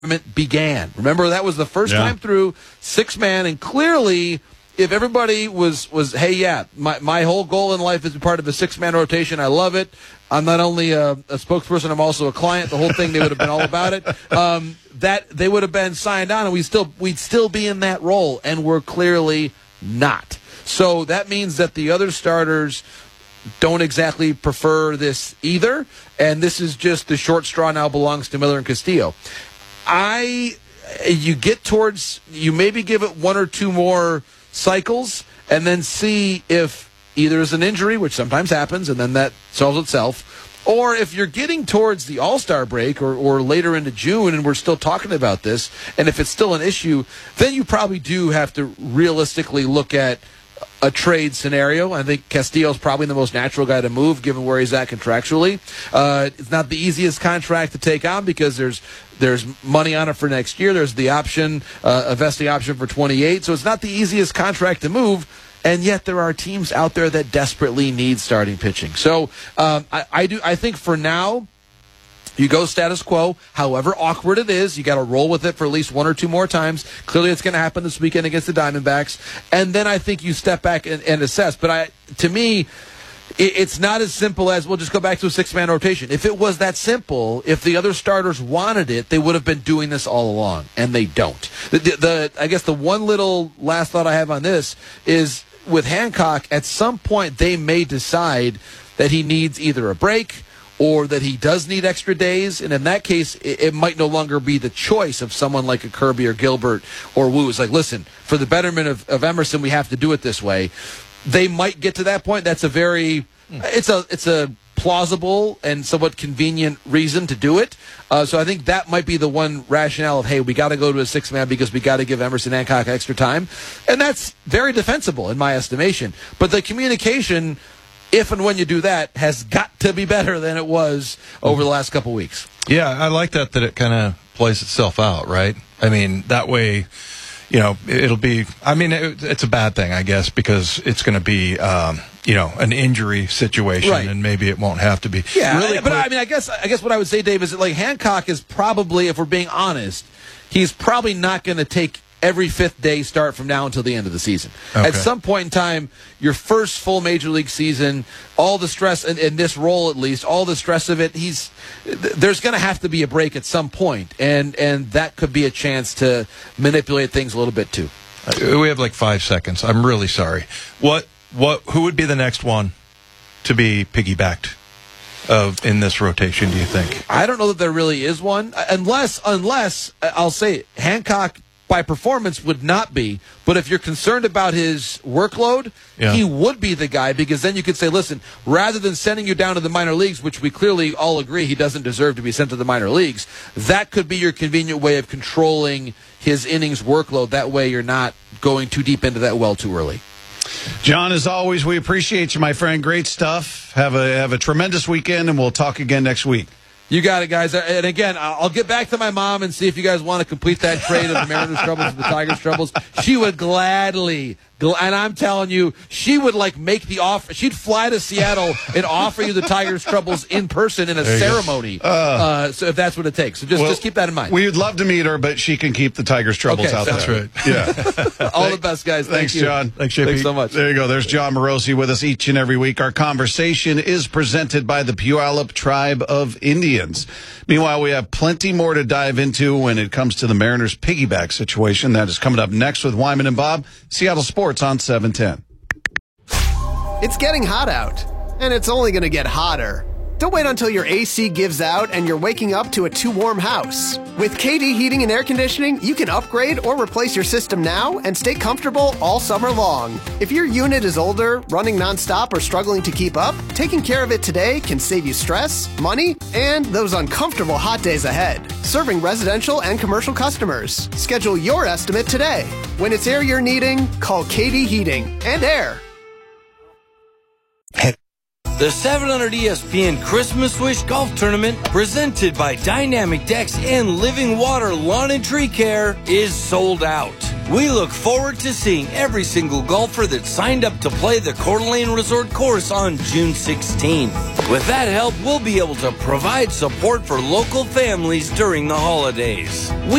began. Remember, that was the first time through 6-man, and clearly, if everybody was hey, yeah, my whole goal in life is to be part of a 6-man rotation. I love it. I'm not only a spokesperson, I'm also a client. The whole thing, they would have been all about it. That they would have been signed on, and we'd still be in that role, and we're clearly not. So that means that the other starters don't exactly prefer this either, and this is just the short straw now belongs to Miller and Castillo. You maybe give it one or two more cycles and then see if either is an injury, which sometimes happens, and then that solves itself, or if you're getting towards the All-Star break or later into June and we're still talking about this, and if it's still an issue, then you probably do have to realistically look at a trade scenario. I think Castillo's probably the most natural guy to move, given where he's at contractually. It's not the easiest contract to take on because there's money on it for next year. There's the option, a vesting option for 28. So it's not the easiest contract to move, and yet there are teams out there that desperately need starting pitching. So I think for now, you go status quo, however awkward it is. You got to roll with it for at least one or two more times. Clearly, it's going to happen this weekend against the Diamondbacks, and then I think you step back and assess. But to me, it's not as simple as we'll just go back to a 6-man rotation. If it was that simple, if the other starters wanted it, they would have been doing this all along, and they don't. I guess the one little last thought I have on this is with Hancock. At some point, they may decide that he needs either a break or that he does need extra days, and in that case, it might no longer be the choice of someone like a Kirby or Gilbert or Wu. It's like, listen, for the betterment of Emerson, we have to do it this way. They might get to that point. That's it's a plausible and somewhat convenient reason to do it. So I think that might be the one rationale of, hey, we got to go to a 6-man because we got to give Emerson Hancock extra time, and that's very defensible in my estimation. But the communication, if and when you do that, has got to be better than it was over the last couple weeks. Yeah, I like that it kind of plays itself out, right? I mean, that way, it'll be, it's a bad thing, I guess, because it's going to be, an injury situation, right, and maybe it won't have to be. Yeah, really but I guess what I would say, Dave, is that like Hancock is probably, if we're being honest, he's probably not going to take every 5th day start from now until the end of the season. Okay. At some point in time, your first full major league season, all the stress, in this role at least, all the stress of it, there's going to have to be a break at some point, and that could be a chance to manipulate things a little bit too. We have like 5 seconds. I'm really sorry. Who would be the next one to be piggybacked in this rotation, do you think? I don't know that there really is one, unless I'll say Hancock by performance would not be, but if you're concerned about his workload, he would be the guy, because then you could say, listen, rather than sending you down to the minor leagues, which we clearly all agree he doesn't deserve to be sent to the minor leagues, that could be your convenient way of controlling his innings workload. That way you're not going too deep into that well too early. John, as always, we appreciate you, my friend. Great stuff. Have a tremendous weekend, and we'll talk again next week. You got it, guys. And again, I'll get back to my mom and see if you guys want to complete that trade of the Mariners' troubles and the Tigers' troubles. She would gladly, and I'm telling you, she would make the offer. She'd fly to Seattle and offer you the Tigers' troubles in person in a ceremony. So if that's what it takes. So just keep that in mind. We'd love to meet her, but she can keep the Tigers' troubles out there. That's right. Yeah. All the best, guys. Thanks, John. Thanks, JP. Thanks so much. There you go. There's John Morosi with us each and every week. Our conversation is presented by the Puyallup Tribe of Indians. Meanwhile, we have plenty more to dive into when it comes to the Mariners piggyback situation. That is coming up next with Wyman and Bob, Seattle Sports on 710. It's getting hot out, and it's only going to get hotter. Don't wait until your AC gives out and you're waking up to a too warm house. With KD Heating and Air Conditioning, you can upgrade or replace your system now and stay comfortable all summer long. If your unit is older, running nonstop, or struggling to keep up, taking care of it today can save you stress, money, and those uncomfortable hot days ahead. Serving residential and commercial customers. Schedule your estimate today. When it's air you're needing, call KD Heating and Air. The 700 ESPN Christmas Wish Golf Tournament, presented by Dynamic Decks and Living Water Lawn and Tree Care, is sold out. We look forward to seeing every single golfer that signed up to play the Coeur d'Alene Resort course on June 16. With that help, we'll be able to provide support for local families during the holidays.